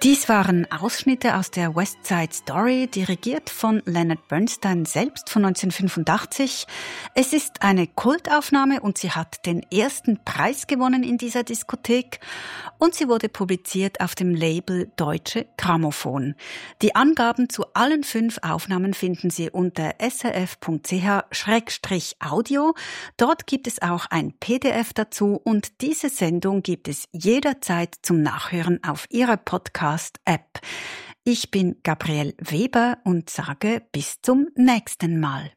Dies waren Ausschnitte aus der West Side Story, dirigiert von Leonard Bernstein selbst von 1985. Es ist eine Kultaufnahme und sie hat den ersten Preis gewonnen in dieser Diskothek und sie wurde publiziert auf dem Label Deutsche Grammophon. Die Angaben zu allen 5 Aufnahmen finden Sie unter srf.ch/audio. Dort gibt es auch ein PDF dazu und diese Sendung gibt es jederzeit zum Nachhören auf Ihrer Podcast-App. Ich bin Gabrielle Weber und sage bis zum nächsten Mal.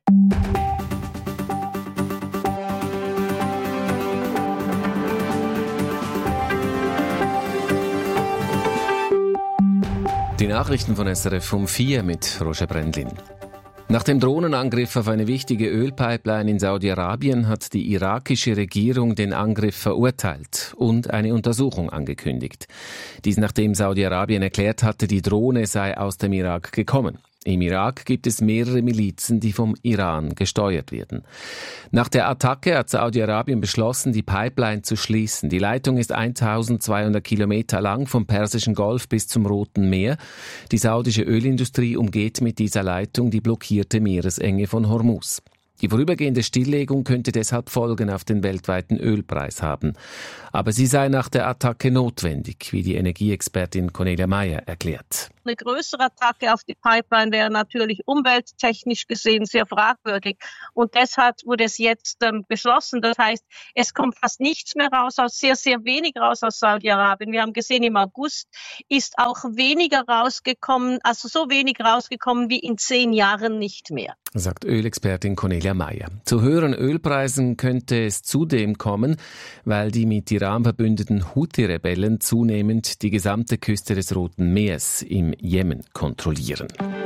Die Nachrichten von SRF um 4 mit Roger Brendlin. Nach dem Drohnenangriff auf eine wichtige Ölpipeline in Saudi-Arabien hat die irakische Regierung den Angriff verurteilt und eine Untersuchung angekündigt. Dies nachdem Saudi-Arabien erklärt hatte, die Drohne sei aus dem Irak gekommen. Im Irak gibt es mehrere Milizen, die vom Iran gesteuert werden. Nach der Attacke hat Saudi-Arabien beschlossen, die Pipeline zu schließen. Die Leitung ist 1200 Kilometer lang vom Persischen Golf bis zum Roten Meer. Die saudische Ölindustrie umgeht mit dieser Leitung die blockierte Meeresenge von Hormuz. Die vorübergehende Stilllegung könnte deshalb Folgen auf den weltweiten Ölpreis haben. Aber sie sei nach der Attacke notwendig, wie die Energieexpertin Cornelia Meyer erklärt. Eine größere Attacke auf die Pipeline wäre natürlich umwelttechnisch gesehen sehr fragwürdig. Und deshalb wurde es jetzt beschlossen. Das heißt, es kommt fast nichts mehr raus, sehr, sehr wenig raus aus Saudi-Arabien. Wir haben gesehen, im August ist auch weniger rausgekommen, also so wenig rausgekommen wie in 10 Jahren nicht mehr. Sagt Ölexpertin Cornelia Meyer. Zu höheren Ölpreisen könnte es zudem kommen, weil die mit Iran verbündeten Houthi-Rebellen zunehmend die gesamte Küste des Roten Meers im Jemen kontrollieren.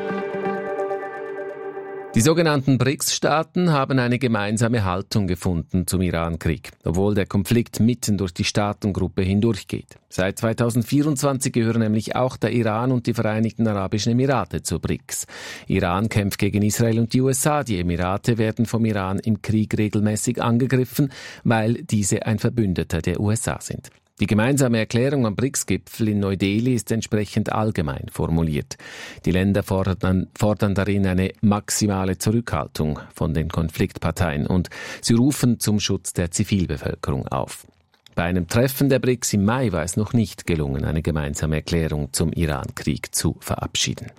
Die sogenannten BRICS-Staaten haben eine gemeinsame Haltung gefunden zum Iran-Krieg, obwohl der Konflikt mitten durch die Staatengruppe hindurchgeht. Seit 2024 gehören nämlich auch der Iran und die Vereinigten Arabischen Emirate zur BRICS. Iran kämpft gegen Israel und die USA. Die Emirate werden vom Iran im Krieg regelmäßig angegriffen, weil diese ein Verbündeter der USA sind. Die gemeinsame Erklärung am BRICS-Gipfel in Neu-Delhi ist entsprechend allgemein formuliert. Die Länder fordern darin eine maximale Zurückhaltung von den Konfliktparteien und sie rufen zum Schutz der Zivilbevölkerung auf. Bei einem Treffen der BRICS im Mai war es noch nicht gelungen, eine gemeinsame Erklärung zum Iran-Krieg zu verabschieden.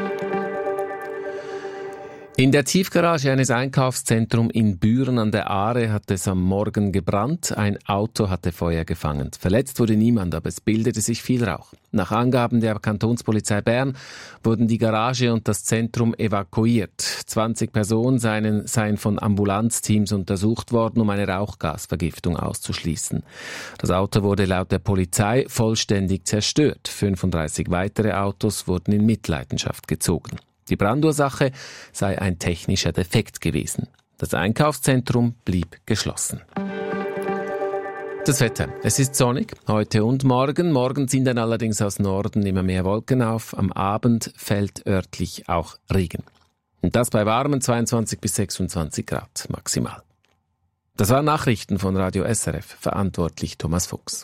In der Tiefgarage eines Einkaufszentrums in Büren an der Aare hat es am Morgen gebrannt. Ein Auto hatte Feuer gefangen. Verletzt wurde niemand, aber es bildete sich viel Rauch. Nach Angaben der Kantonspolizei Bern wurden die Garage und das Zentrum evakuiert. 20 Personen seien von Ambulanzteams untersucht worden, um eine Rauchgasvergiftung auszuschließen. Das Auto wurde laut der Polizei vollständig zerstört. 35 weitere Autos wurden in Mitleidenschaft gezogen. Die Brandursache sei ein technischer Defekt gewesen. Das Einkaufszentrum blieb geschlossen. Das Wetter. Es ist sonnig, heute und morgen. Morgen ziehen dann allerdings aus Norden immer mehr Wolken auf. Am Abend fällt örtlich auch Regen. Und das bei warmen 22 bis 26 Grad maximal. Das waren Nachrichten von Radio SRF. Verantwortlich Thomas Fuchs.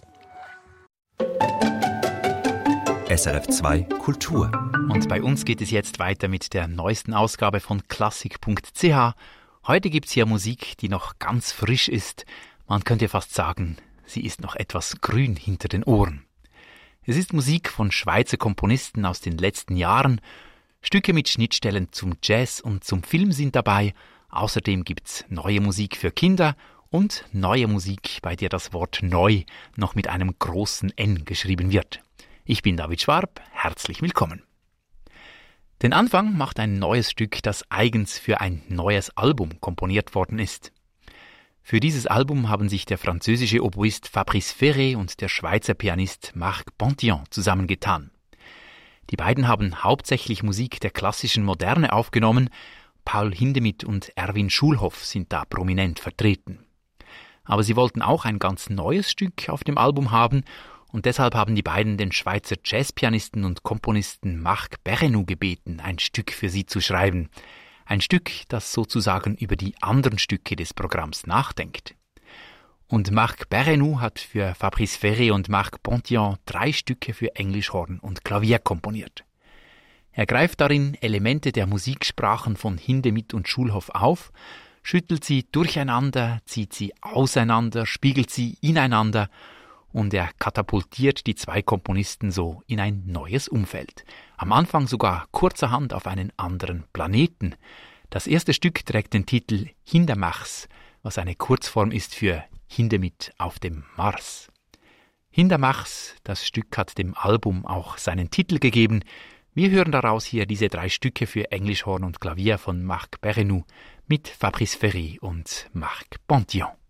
SRF 2 Kultur. Und bei uns geht es jetzt weiter mit der neuesten Ausgabe von klassik.ch. Heute gibt's hier Musik, die noch ganz frisch ist. Man könnte fast sagen, sie ist noch etwas grün hinter den Ohren. Es ist Musik von Schweizer Komponisten aus den letzten Jahren. Stücke mit Schnittstellen zum Jazz und zum Film sind dabei. Außerdem gibt's neue Musik für Kinder und neue Musik, bei der das Wort neu noch mit einem großen N geschrieben wird. Ich bin David Schwab, herzlich willkommen. Den Anfang macht ein neues Stück, das eigens für ein neues Album komponiert worden ist. Für dieses Album haben sich der französische Oboist Fabrice Ferré und der Schweizer Pianist Marc Pontillon zusammengetan. Die beiden haben hauptsächlich Musik der klassischen Moderne aufgenommen, Paul Hindemith und Erwin Schulhoff sind da prominent vertreten. Aber sie wollten auch ein ganz neues Stück auf dem Album haben und deshalb haben die beiden den Schweizer Jazzpianisten und Komponisten Marc Berrenou gebeten, ein Stück für sie zu schreiben. Ein Stück, das sozusagen über die anderen Stücke des Programms nachdenkt. Und Marc Perrenou hat für Fabrice Ferré und Marc Pontillon 3 Stücke für Englischhorn und Klavier komponiert. Er greift darin Elemente der Musiksprachen von Hindemith und Schulhoff auf, schüttelt sie durcheinander, zieht sie auseinander, spiegelt sie ineinander und er katapultiert die 2 Komponisten so in ein neues Umfeld. Am Anfang sogar kurzerhand auf einen anderen Planeten. Das erste Stück trägt den Titel Hindermachs, was eine Kurzform ist für Hindemith auf dem Mars. Hindermachs, das Stück hat dem Album auch seinen Titel gegeben. Wir hören daraus hier diese 3 Stücke für Englischhorn und Klavier von Marc Perrenou mit Fabrice Ferré und Marc Pontillon.